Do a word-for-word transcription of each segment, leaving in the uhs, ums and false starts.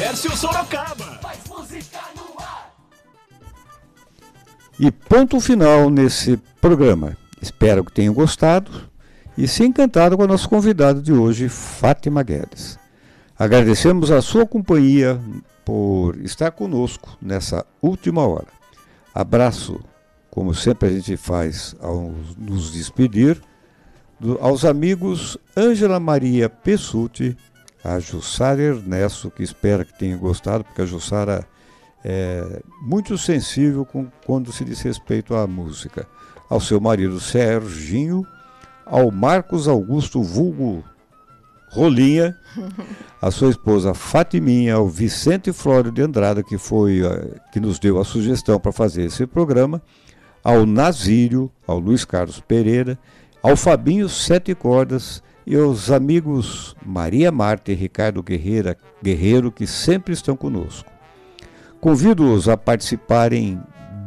Comércio Sorocaba. E ponto final nesse programa. Espero que tenham gostado e se encantado com a nossa convidada de hoje, Fátima Guedes. Agradecemos a sua companhia por estar conosco nessa última hora. Abraço, como sempre a gente faz ao nos despedir, do, aos amigos Ângela Maria Pessutti, a Jussara Ernesto, que espero que tenha gostado, porque a Jussara é muito sensível com, quando se diz respeito à música. Ao seu marido Serginho, ao Marcos Augusto vulgo Rolinha, a sua esposa Fatiminha, ao Vicente Flório de Andrada, que foi que nos deu a sugestão para fazer esse programa, ao Nazírio, ao Luiz Carlos Pereira, ao Fabinho Sete Cordas e aos amigos Maria Marta e Ricardo Guerreira, Guerreiro, que sempre estão conosco. Convido-os a participarem,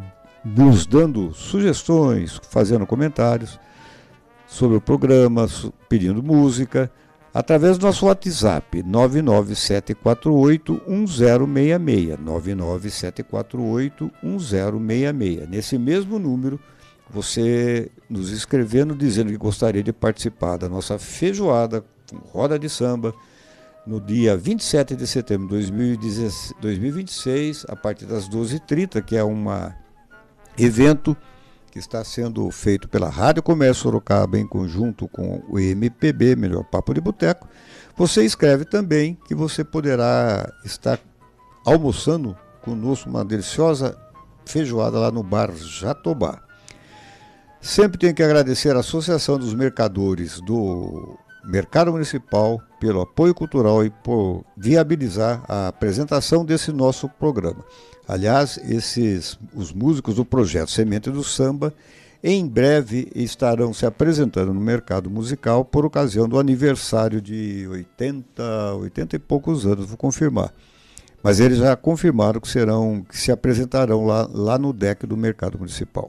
nos dando sugestões, fazendo comentários sobre o programa, pedindo música, através do nosso WhatsApp, nove nove sete quatro oito um zero seis seis, nove nove sete quatro oito um zero seis seis. Nesse mesmo número, você nos escrevendo, dizendo que gostaria de participar da nossa feijoada com roda de samba, no dia vinte e sete de setembro de dois mil e vinte e seis, a partir das doze e trinta, que é um evento que está sendo feito pela Rádio Comércio Sorocaba em conjunto com o M P B, Melhor Papo de Boteco. Você escreve também que você poderá estar almoçando conosco uma deliciosa feijoada lá no Bar Jatobá. Sempre tenho que agradecer a Associação dos Mercadores do Mercado Municipal pelo apoio cultural e por viabilizar a apresentação desse nosso programa. Aliás, esses, os músicos do projeto Semente do Samba, em breve estarão se apresentando no mercado musical por ocasião do aniversário de oitenta, oitenta e poucos anos, vou confirmar. Mas eles já confirmaram que serão, que se apresentarão lá, lá no deck do mercado municipal.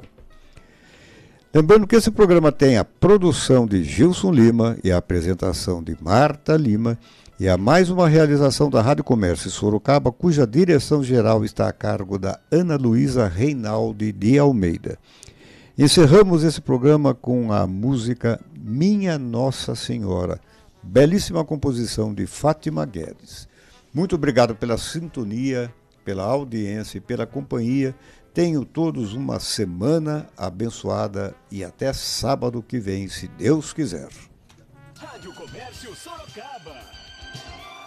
Lembrando que esse programa tem a produção de Gilson Lima e a apresentação de Marta Lima, e há mais uma realização da Rádio Comércio Sorocaba, cuja direção geral está a cargo da Ana Luísa Reinaldi de Almeida. Encerramos esse programa com a música Minha Nossa Senhora, belíssima composição de Fátima Guedes. Muito obrigado pela sintonia, pela audiência e pela companhia. Tenham todos uma semana abençoada e até sábado que vem, se Deus quiser. Rádio Comércio Sorocaba.